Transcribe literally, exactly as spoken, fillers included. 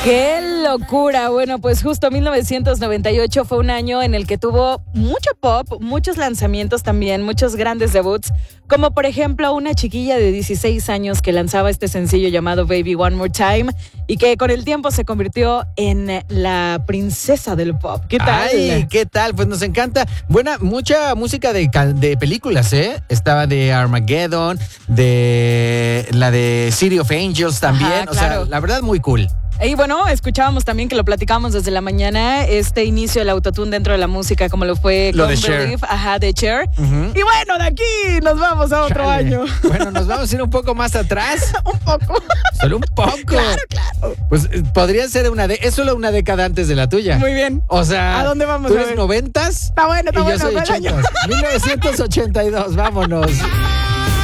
¡Qué locura! Bueno, pues justo mil novecientos noventa y ocho fue un año en el que tuvo mucho pop, muchos lanzamientos también, muchos grandes debuts, como por ejemplo una chiquilla de dieciséis años que lanzaba este sencillo llamado Baby One More Time y que con el tiempo se convirtió en la princesa del pop. ¿Qué tal? Ay, ¿qué tal? Pues nos encanta. Buena, mucha música de, de películas, ¿eh? Estaba de Armageddon, de la de City of Angels también. Ajá, claro. O sea, la verdad, muy cool. Y bueno, escuchábamos también que lo platicábamos desde la mañana, este inicio del autotune dentro de la música, como lo fue Lo con de Cher. Believe, ajá, de Cher. Uh-huh. Y bueno, de aquí nos vamos a otro Chale. año. Bueno, nos vamos a ir un poco más atrás. Un poco. Solo un poco. Claro, claro. Pues eh, podría ser una de, es solo una década antes de la tuya. Muy bien. O sea, ¿A dónde vamos? Tú A eres ver. noventas. Está bueno, está y bueno. yo soy ¿Cuál año? ochentas. mil novecientos ochenta y dos, vámonos.